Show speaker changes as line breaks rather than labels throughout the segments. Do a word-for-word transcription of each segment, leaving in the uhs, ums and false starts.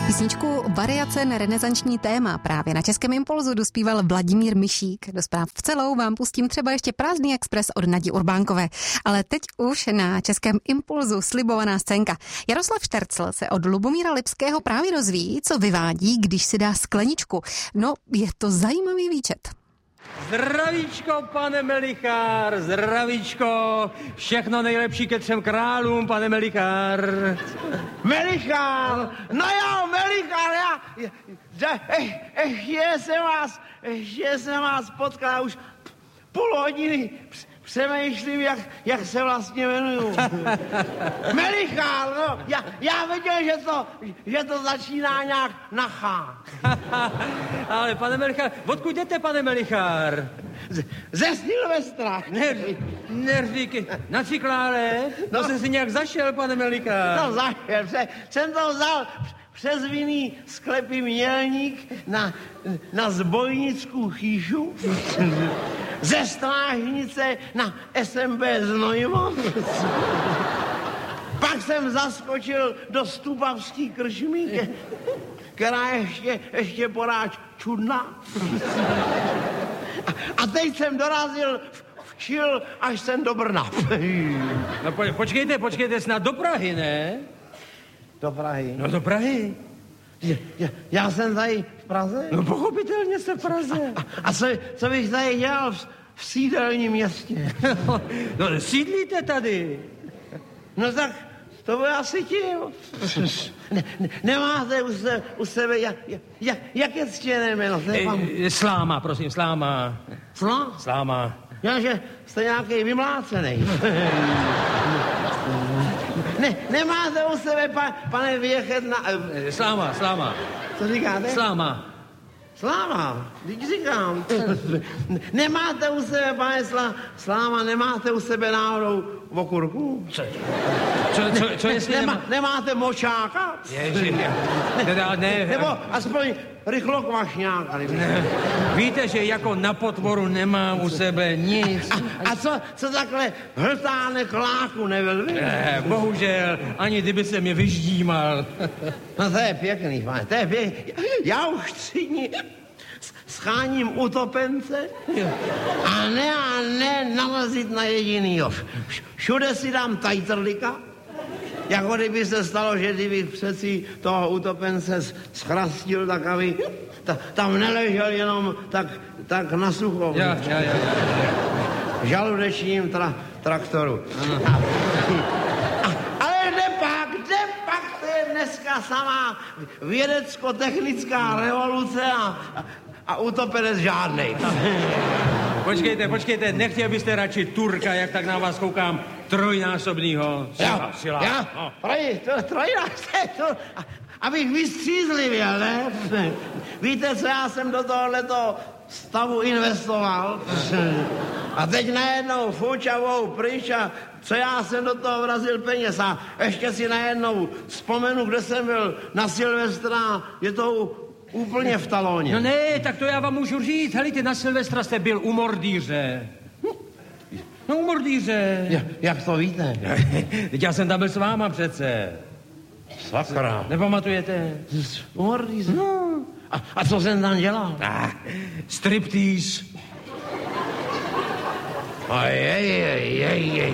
Písničku Variace na renesanční téma právě na Českém Impulzu dospíval Vladimír Mišík. Do zpráv v celou vám pustím třeba ještě Prázdný expres od Nadi Urbánkové. Ale teď už na Českém Impulzu slibovaná scénka. Jaroslav Štercl se od Lubomíra Lipského právě dozví, co vyvádí, když si dá skleničku. No, je to zajímavý výčet.
Zdravíčko, pane Melichár, zdravíčko, všechno nejlepší ke třem králům, pane Melichár.
Melichár, no jo, Melichár, já, já ještě jsem vás, ještě jsem vás potkal, už půl hodiny přemýšlím, jak, jak se vlastně jmenuju. Melichár, no, já, já věděl, že to, že to začíná nějak na chá.
Ale pane Melichár, odkud jdete, pane Melichár?
Z, ze Silvestra.
Nervíky, na Ciklále? No, to jste si nějak zašel, pane Melichár.
No zašel, pře, jsem to vzal přes vinný sklepy Mělník na, na Zbojnickou chýšu, ze Strážnice na S M B Znojmo. Pak jsem zaskočil do Stupavský krčmy, která ještě, ještě poráž čudná. A, a teď jsem dorazil včil, až jsem do Brna.
No po, počkejte, počkejte, snad do Prahy, ne?
Do Prahy?
No do Prahy.
Já, já, já jsem tady v Praze?
No pochopitelně jste v Praze.
A, a co, co bych tady dělal v, v sídelním městě?
No sídlíte tady.
No tak to bude asi tím. Ne, ne, nemáte u, se, u sebe, jak, jak, jak je ctěné jméno?
E, sláma, prosím, Sláma.
Slá?
Sláma.
Já, že jste nějaký vymlácený. Ne, nemáte u sebe, pa, pane Věchet, na...
E, sláma, Sláma.
Co říkáte?
Sláma.
Sláma, teď říkám. Nemáte u sebe, pane Slá, Sláma, nemáte u sebe náhodou okurku?
Co, co, co, co jestli
Nemá,
nemá...
Nemáte močáka?
Ježi, ne, ne, ne,
Nebo aspoň rychlokvašňáka.
Ne. Víte, že jako na potvoru nemám u sebe nic.
A, a co, co takhle hltánek láku nebyl?
Ne, bohužel, ani kdyby se mě vyždímal.
No to je pěkný, pane, to je pěkný. Já už tři dní scháním utopence a ne a ne nalezit na jedinýho. Všude si dám tajtrlika, jako kdyby se stalo, že kdybych přeci toho utopence schrastil, tak aby ta, tam neležel jenom tak, tak na sucho.
Ja, ja, ja, ja.
Žaludečním tra, traktoru. A, a, ale kde pak, kde pak, to je dneska samá vědecko-technická revoluce a, a, a utopenec žádnej.
Počkejte, počkejte, nechtěl byste radši Turka, jak tak na vás koukám, trojnásobnýho sila, sila.
Já,
no.
troj, to, trojnásobný, to, abych vystřízlivěl, ne? Víte, co já jsem do tohoto stavu investoval? A teď najednou fučavou pryč a co já jsem do toho vrazil peněz a ještě si najednou vzpomenu, kde jsem byl na Silvestra, je to úplně v talóně.
No ne, tak to já vám můžu říct. Helejte, na Silvestra jste byl u Mordýře. No u Mordýře.
Ja, jak to víte?
Teď já jsem tam byl s váma přece.
Sakra.
Nepamatujete?
U Mordýře?
No.
A, a co jsem tam dělal?
Ah, striptease.
A jej, jej, jej, jej.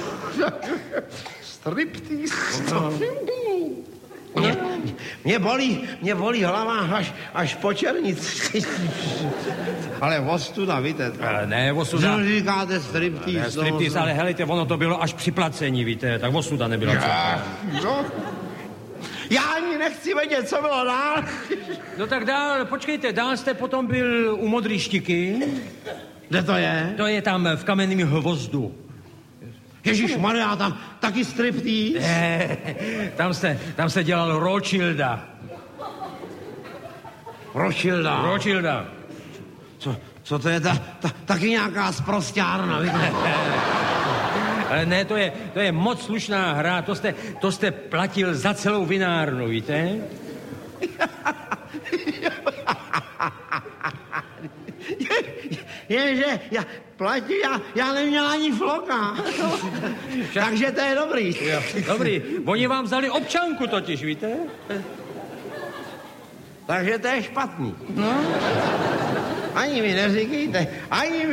Striptease. No. Mě, mě, bolí, mě bolí hlava až, až po černici. Ale ostuda, víte.
Ale ne, ostuda.
Co říkáte striptease?
Ne, striptease, ale helejte, ono to bylo až při placení, víte, tak ostuda nebyla.
Já, no. Já ani nechci vědět, co bylo dál.
No tak dál, počkejte, dál jste potom byl u Modrý štiky.
Kde to je?
To je tam v Kamenném Hvozdu.
Ježišmarja, tam taky striptease?
Ne, tam jste, tam jste dělal Rothschilda.
Rothschilda?
Rothschilda.
Co, co to je? Ta, ta, taky nějaká sprosťárna, víte?
Ale ne, to je, to je moc slušná hra, to jste, to jste platil za celou vinárnu, víte?
Jenže já platí, já, já neměl ani floka. Takže to je dobrý.
Jo, dobrý. Oni vám vzali občanku totiž, víte?
Takže to je špatný.
No.
Ani mi neříkejte, ani mi